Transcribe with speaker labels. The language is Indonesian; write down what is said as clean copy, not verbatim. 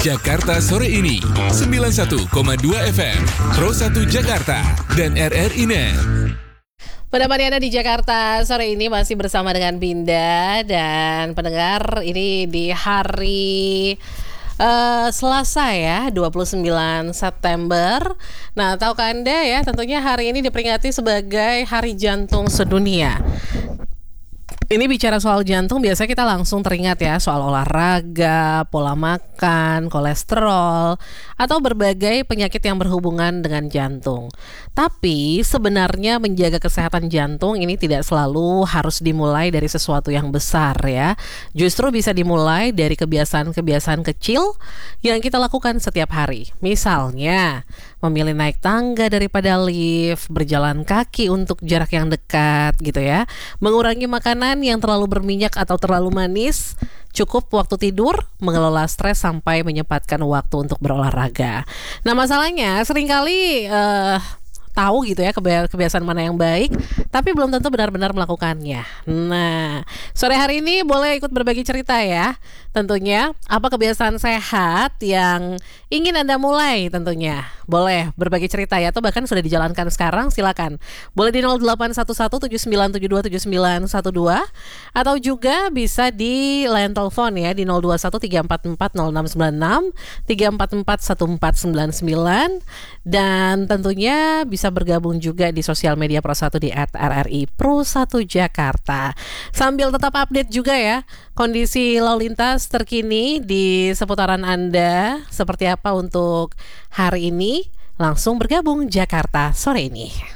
Speaker 1: Jakarta sore ini 91,2 FM Pro 1 Jakarta dan RRI Net.
Speaker 2: Pada Mariana di Jakarta sore ini masih bersama dengan Binda dan pendengar ini di hari Selasa ya, 29 September. Nah, tahukah Anda ya, tentunya hari ini diperingati sebagai Hari Jantung Sedunia. Ini bicara soal jantung, biasanya kita langsung teringat ya soal olahraga, pola makan, kolesterol, atau berbagai penyakit yang berhubungan dengan jantung. Tapi sebenarnya menjaga kesehatan jantung ini tidak selalu harus dimulai dari sesuatu yang besar ya. Justru bisa dimulai dari kebiasaan-kebiasaan kecil yang kita lakukan setiap hari. Misalnya, memilih naik tangga daripada lift, berjalan kaki untuk jarak yang dekat gitu ya. Mengurangi makanan yang terlalu berminyak atau terlalu manis, cukup waktu tidur, mengelola stres sampai menyempatkan waktu untuk berolahraga. Nah, masalahnya seringkali tahu gitu ya kebiasaan mana yang baik, tapi belum tentu benar-benar melakukannya. Nah, sore hari ini boleh ikut berbagi cerita ya. Tentunya apa kebiasaan sehat yang ingin Anda mulai tentunya. Boleh berbagi cerita ya, atau bahkan sudah dijalankan sekarang, silakan. Boleh di 081179727912 atau juga bisa di line telepon ya di 0213440696 3441499 dan tentunya bisa bergabung juga di sosial media Pro 1 di @RRI Pro 1 Jakarta. Sambil tetap update juga ya kondisi lalu lintas terkini di seputaran Anda seperti apa untuk hari ini. Langsung bergabung Jakarta sore ini.